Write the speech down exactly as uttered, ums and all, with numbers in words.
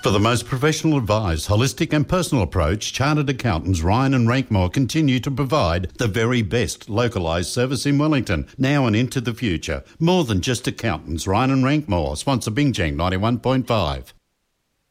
For the most professional advice, holistic and personal approach, Chartered Accountants Ryan and Rankmore continue to provide the very best localised service in Wellington, now and into the future. More than just accountants, Ryan and Rankmore, sponsor Bingjang ninety-one point five.